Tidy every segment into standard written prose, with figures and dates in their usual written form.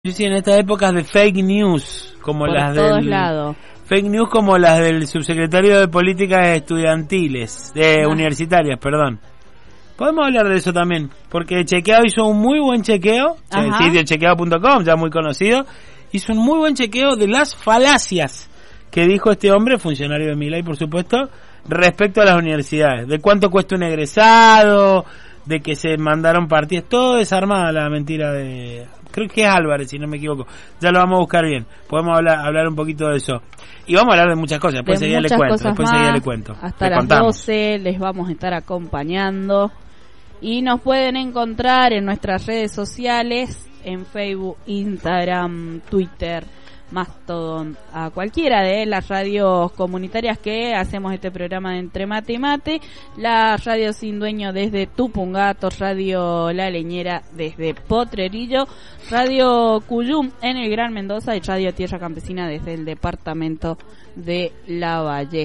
Sí, en estas épocas de fake news, como por las todos del lados. fake news como las del subsecretario de Políticas Estudiantiles, universitarias, perdón. Podemos hablar de eso también, porque Chequeado hizo un muy buen chequeo, el sitio chequeado.com, ya muy conocido, hizo un muy buen chequeo de las falacias que dijo este hombre, funcionario de Milei, por supuesto, respecto a las universidades, de cuánto cuesta un egresado, de que se mandaron partidas, todo desarmada la mentira de... Creo que es Álvarez, si no me equivoco. Ya lo vamos a buscar bien. Podemos hablar un poquito de eso. Y vamos a hablar de muchas cosas. Después seguida le cuento. Hasta las 12 les vamos a estar acompañando. Y nos pueden encontrar en nuestras redes sociales, en Facebook, Instagram, Twitter, Mastodon, a cualquiera de las radios comunitarias que hacemos este programa de Entre Mate y Mate, la Radio Sin Dueño desde Tupungato, Radio La Leñera desde Potrerillo, Radio Cuyum en el Gran Mendoza y Radio Tierra Campesina desde el departamento de Lavalle.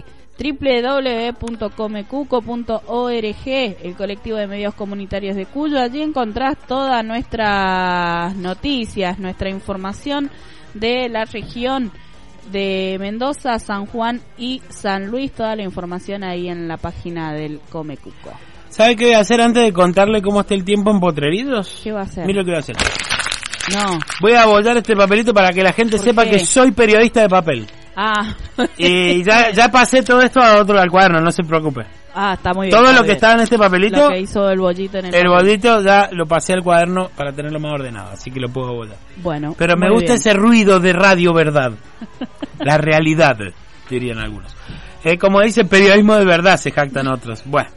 www.comecuco.org, el colectivo de medios comunitarios de Cuyo. Allí encontrás todas nuestras noticias, nuestra información de la región de Mendoza, San Juan y San Luis. Toda la información ahí en la página del Comecuco. ¿Sabe qué voy a hacer antes de contarle cómo está el tiempo en Potrerillos? ¿Qué va a hacer? Mira lo que voy a hacer. No. Voy a bollar este papelito para que la gente sepa que soy periodista de papel. Y ya pasé todo esto al cuaderno, no se preocupe. Está muy bien. Todo lo que estaba en este papelito, lo que hizo el bollito en el bollito ya lo pasé al cuaderno para tenerlo más ordenado, así que lo puedo bollar. Bueno, pero me gusta ese ruido de radio verdad. La realidad, dirían algunos. Como dice, periodismo de verdad, se jactan otros. Bueno.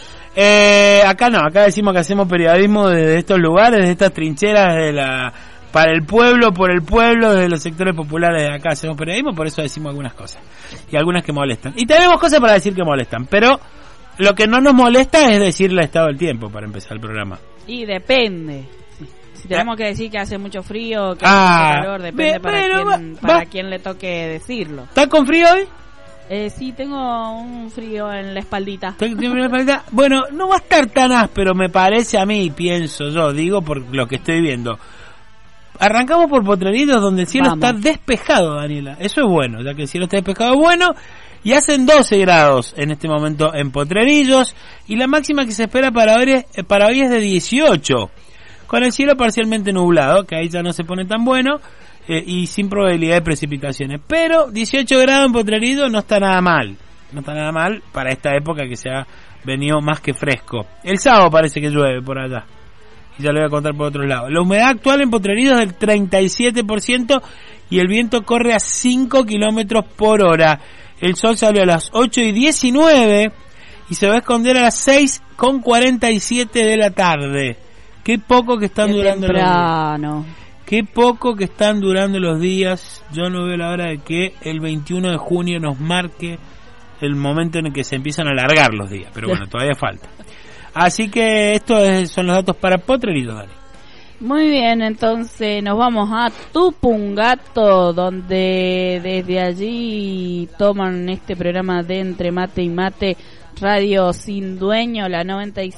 Acá no, acá decimos que hacemos periodismo desde estos lugares, desde estas trincheras, para el pueblo, por el pueblo, desde los sectores populares de acá hacemos periodismo, por eso decimos algunas cosas. Y algunas que molestan. Y tenemos cosas para decir que molestan, pero lo que no nos molesta es decir el estado del tiempo para empezar el programa. Y depende. Si tenemos que decir que hace mucho frío, que hace mucho calor, depende para quién le toque decirlo. ¿Estás con frío hoy? Sí, tengo un frío en la espaldita. Bueno, no va a estar tan áspero, me parece a mí, pienso yo, digo por lo que estoy viendo. Arrancamos por Potrerillos, donde el cielo está despejado, Daniela. Eso es bueno, ya que el cielo está despejado es bueno. Y hacen 12 grados en este momento en Potrerillos. Y la máxima que se espera para hoy es de 18. Con el cielo parcialmente nublado, que ahí ya no se pone tan bueno. Y sin probabilidad de precipitaciones. Pero 18 grados en Potrerillos no está nada mal. No está nada mal para esta época que se ha venido más que fresco. El sábado parece que llueve por allá. Y ya lo voy a contar por otro lado. La humedad actual en Potrerillos es del 37% y el viento corre a 5 kilómetros por hora. El sol salió a las 8:19 y se va a esconder a las 6:47 de la tarde. Qué poco que están durando los días. Qué poco que están durando los días. Yo no veo la hora de que el 21 de junio nos marque el momento en el que se empiezan a alargar los días. Pero bueno, todavía falta. Así que estos son los datos para Potrerillos, Dani. Muy bien, entonces nos vamos a Tupungato, donde desde allí toman este programa de Entre Mate y Mate, Radio Sin Dueño, la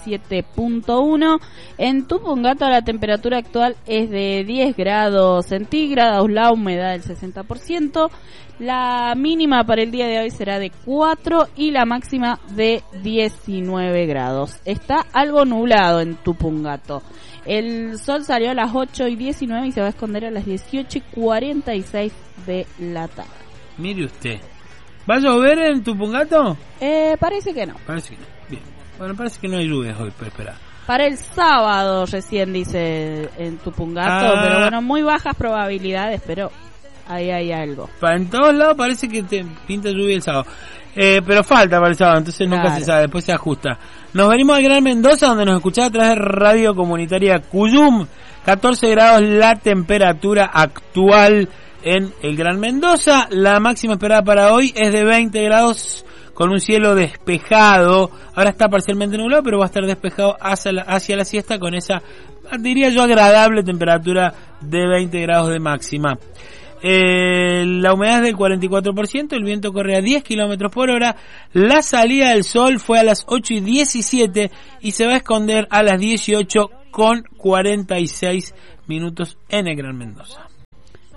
97.1. En Tupungato la temperatura actual es de 10 grados centígrados, la humedad del 60%. La mínima para el día de hoy será de 4 y la máxima de 19 grados. Está algo nublado en Tupungato. El sol salió a las 8:19 y se va a esconder a las 18:46 de la tarde. Mire usted. ¿Va a llover en Tupungato? Parece que no. Parece que no. Bien. Bueno, parece que no hay lluvias hoy, pero espera. Para el sábado recién dice en Tupungato, pero bueno, muy bajas probabilidades, pero ahí hay algo. En todos lados parece que te pinta lluvia el sábado. Pero falta para el sábado, entonces nunca se sabe, después se ajusta. Nos venimos al Gran Mendoza, donde nos escuchaba a través de Radio Comunitaria Cuyum. 14 grados la temperatura actual en el Gran Mendoza. La máxima esperada para hoy es de 20 grados con un cielo despejado. Ahora está parcialmente nublado, pero va a estar despejado hacia la siesta con esa, diría yo, agradable temperatura de 20 grados de máxima. La humedad es del 44%, el viento corre a 10 kilómetros por hora. La salida del sol fue a las 8:17 y se va a esconder a las 18:46 en el Gran Mendoza.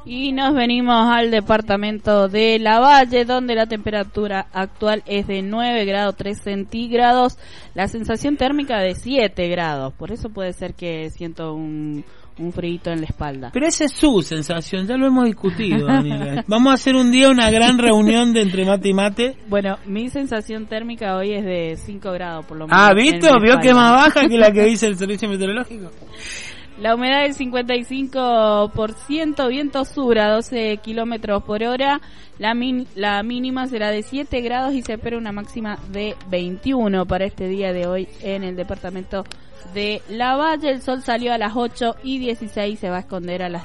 Y nos venimos al departamento de Lavalle, donde la temperatura actual es de 9 grados 3 centígrados, la sensación térmica de 7 grados, por eso puede ser que siento un frío en la espalda. Pero esa es su sensación, ya lo hemos discutido, Daniela. Vamos a hacer un día una gran reunión de entre mate y mate. Bueno, mi sensación térmica hoy es de 5 grados por lo menos. Ah, ¿viste? ¿Vio que es más baja que la que dice el servicio meteorológico? La humedad del 55%, viento sur a 12 kilómetros por hora. La mínima será de 7 grados y se espera una máxima de 21 para este día de hoy en el departamento de Lavalle. El sol salió a las 8:16, se va a esconder a las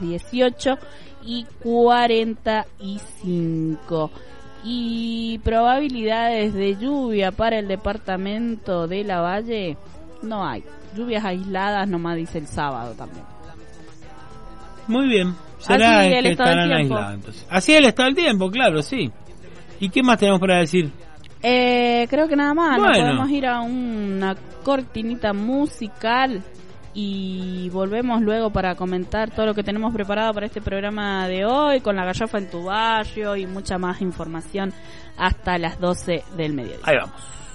18:45. Y probabilidades de lluvia para el departamento de Lavalle no hay. Lluvias aisladas nomás dice el sábado también. Muy bien. Será así que estarán aisladas entonces. Así es el estado del tiempo, claro, sí. ¿Y qué más tenemos para decir? Creo que nada más. Bueno. Nos podemos ir a una cortinita musical y volvemos luego para comentar todo lo que tenemos preparado para este programa de hoy, con la gallofa en tu barrio y mucha más información hasta las 12 del mediodía. Ahí vamos.